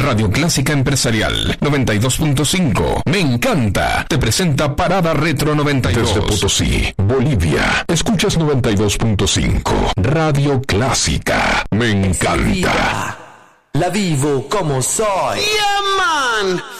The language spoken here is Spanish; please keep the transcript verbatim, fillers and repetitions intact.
Radio Clásica Empresarial noventa y dos punto cinco. Me encanta. Te presenta Parada Retro noventa y dos. Desde Potosí, Bolivia. Escuchas noventa y dos punto cinco. Radio Clásica. Me encanta. La vivo como soy. Yeah, man.